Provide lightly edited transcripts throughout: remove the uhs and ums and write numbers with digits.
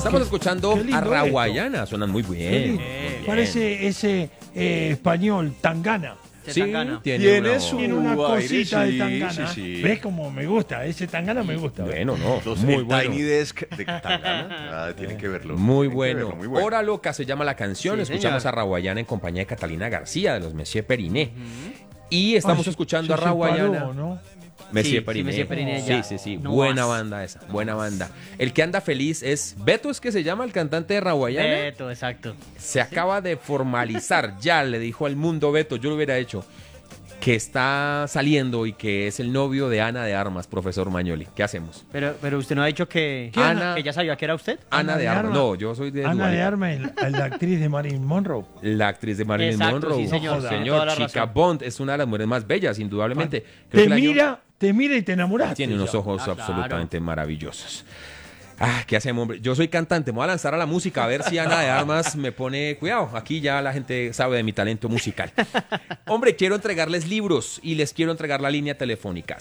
Estamos escuchando qué lindo a Raguayana, suenan muy bien. Parece ese español, Tangana. Sí, Tangana. tiene Tiene una cosita aire, de Tangana. sí. ¿Ves cómo me gusta? Ese Tangana me gusta. Bueno, no, Los muy el bueno. Tiny Desk de Tangana. Tienen que verlo. Muy Tienen que bueno. verlo, muy bueno. Hora Loca se llama la canción. Sí, Escuchamos señor. a Raguayana en compañía de Catalina García, de los Messier Periné. Y estamos escuchando a Raguayana. ¿No? Messier Sí, Periné. Messier Periné, Sí, ya. sí, sí. No Buena más. banda esa, buena banda. El que anda feliz es Beto, es que se llama el cantante de Raguayana. Beto, exacto. Se acaba de formalizar, ya le dijo al mundo Beto, yo lo hubiera hecho, que está saliendo y que es el novio de Ana de Armas, profesor Mañoli. ¿Qué hacemos? Pero usted no ha dicho que, Ana- que ya sabía que era usted. Ana de Armas. No, yo soy de Ana Dua de Lipa. Armas, la actriz de Marilyn Monroe. La actriz de Marilyn Exacto, Monroe. sí, señor, Joda. tiene toda la Chica razón. Bond es una de las mujeres más bellas, indudablemente. Creo Te que el año- mira y te enamoraste. Tiene unos ya. ojos Ah, claro. absolutamente maravillosos. ¿Qué hacemos, hombre? Yo soy cantante, me voy a lanzar a la música a ver si Ana de Armas me pone... Cuidado, aquí ya la gente sabe de mi talento musical. Hombre, quiero entregarles libros y les quiero entregar la línea telefónica.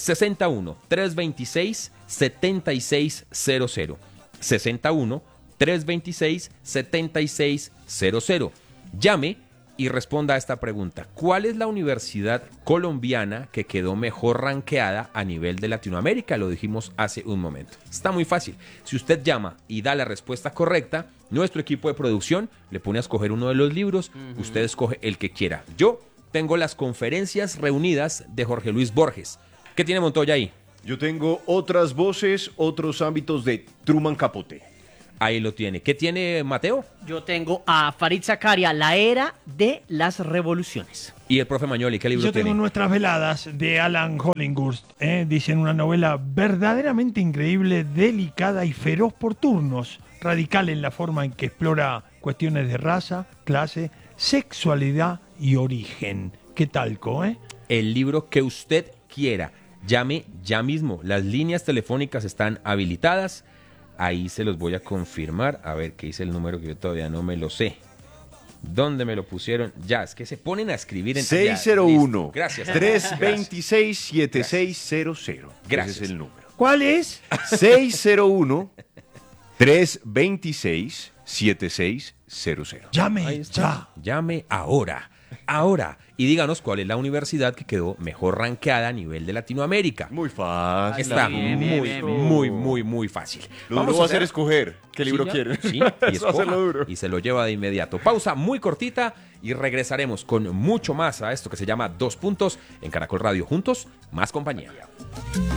61-326-7600. 61-326-7600. Llame y responda a esta pregunta. ¿Cuál es la universidad colombiana que quedó mejor rankeada a nivel de Latinoamérica? Lo dijimos hace un momento. Está muy fácil. Si usted llama y da la respuesta correcta, nuestro equipo de producción le pone a escoger uno de los libros. Usted escoge el que quiera. Yo tengo las conferencias reunidas de Jorge Luis Borges. ¿Qué tiene Montoya ahí? Yo tengo otras voces, otros ámbitos de Truman Capote. Ahí lo tiene. ¿Qué tiene Mateo? Yo tengo a Farid Zakaria, La Era de las Revoluciones. Y el profe Mañoli, ¿qué libro Yo tengo tiene? Nuestras Veladas de Alan Hollingworth. Dicen una novela verdaderamente increíble, delicada y feroz por turnos. Radical en la forma en que explora cuestiones de raza, clase, sexualidad y origen. ¿Qué talco, El libro que usted quiera. Llame ya mismo. Las líneas telefónicas están habilitadas. Ahí se los voy a confirmar. A ver, ¿qué dice el número que yo todavía no me lo sé? ¿Dónde me lo pusieron? Ya, es que se ponen a escribir en... Ya, 601 listo. Gracias. 326 7600. Gracias. Ese es el número. ¿Cuál es? 601 326 7600. Ahí Llame está. ya. Llame ahora. Ahora. Y díganos cuál es la universidad que quedó mejor rankeada a nivel de Latinoamérica. Muy fácil. Está bien, muy, bien, bien, bien. muy fácil. Lo duro va a ser escoger qué libro ya. quieren. Sí, y, Eso va a ser escoja, lo duro. y se lo lleva de inmediato. Pausa muy cortita y regresaremos con mucho más a esto que se llama Dos Puntos en Caracol Radio. Juntos, más compañía.